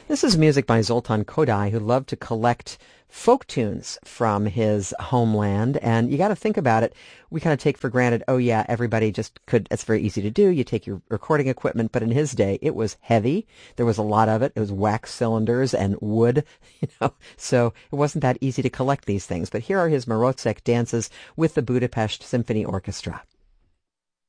This is music by Zoltan Kodály, who loved to collect folk tunes from his homeland. And you got to think about it. We kind of take for granted, oh yeah, everybody just could, it's very easy to do. You take your recording equipment, but in his day, it was heavy. There was a lot of it. It was wax cylinders and wood, so it wasn't that easy to collect these things. But here are his Marocek dances with the Budapest Symphony Orchestra.